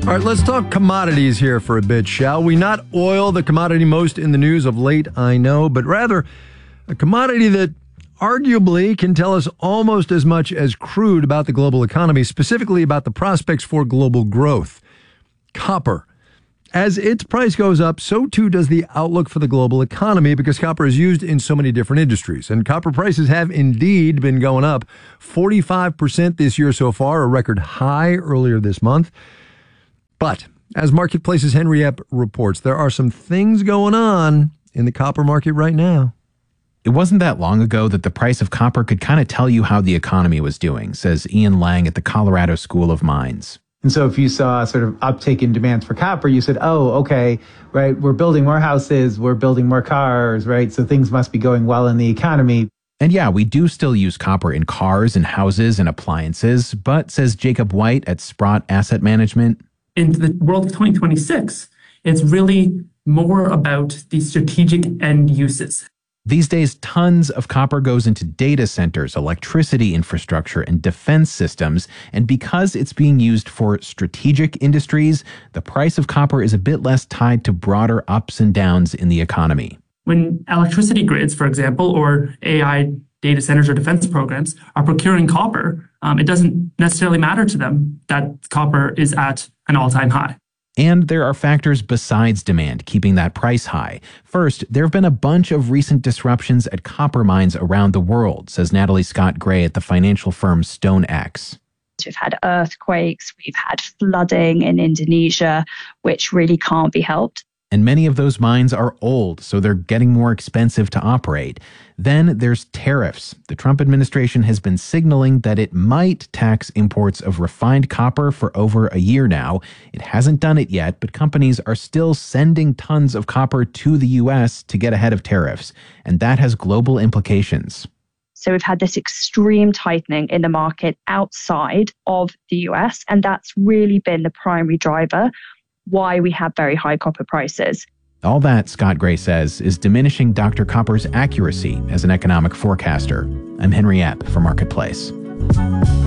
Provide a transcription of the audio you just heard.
All right, let's talk commodities here for a bit, shall we? Not oil, the commodity most in the news of late, I know, but rather a commodity that arguably can tell us almost as much as crude about the global economy, specifically about the prospects for global growth. Copper. As its price goes up, so too does the outlook for the global economy because copper is used in so many different industries. And copper prices have indeed been going up 45% this year so far, a record high earlier this month. But as Marketplace's Henry Epp reports, there are some things going on in the copper market right now. It wasn't that long ago that the price of copper could kind of tell you how the economy was doing, says Ian Lang at the Colorado School of Mines. And so if you saw a sort of uptick in demands for copper, you said, oh, okay, right, we're building more houses, we're building more cars, right? So things must be going well in the economy. And yeah, we do still use copper in cars and houses and appliances, but, says Jacob White at Sprott Asset Management, in the world of 2026, it's really more about the strategic end uses. These days, tons of copper goes into data centers, electricity infrastructure, and defense systems. And because it's being used for strategic industries, the price of copper is a bit less tied to broader ups and downs in the economy. When electricity grids, for example, or AI data centers or defense programs are procuring copper, it doesn't necessarily matter to them that copper is at an all-time high. And there are factors besides demand keeping that price high. First, there have been a bunch of recent disruptions at copper mines around the world, says Natalie Scott Gray at the financial firm StoneX. We've had earthquakes, we've had flooding in Indonesia, which really can't be helped. And many of those mines are old, so they're getting more expensive to operate. Then there's tariffs. The Trump administration has been signaling that it might tax imports of refined copper for over a year now. It hasn't done it yet, but companies are still sending tons of copper to the U.S. to get ahead of tariffs. And that has global implications. So we've had this extreme tightening in the market outside of the US, and that's really been the primary driver why we have very high copper prices. All that, Scott Gray says, is diminishing Dr. Copper's accuracy as an economic forecaster. I'm Henry Epp for Marketplace.